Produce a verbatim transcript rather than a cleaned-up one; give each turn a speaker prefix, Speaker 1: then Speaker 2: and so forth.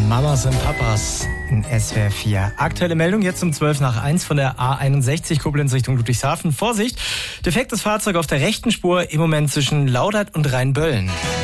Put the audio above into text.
Speaker 1: Mamas und Papas in S W R vier. Aktuelle Meldung jetzt um zwölf nach eins von der A einundsechzig Koblenz Richtung Ludwigshafen. Vorsicht, defektes Fahrzeug auf der rechten Spur im Moment zwischen Laudert und Rheinböllen.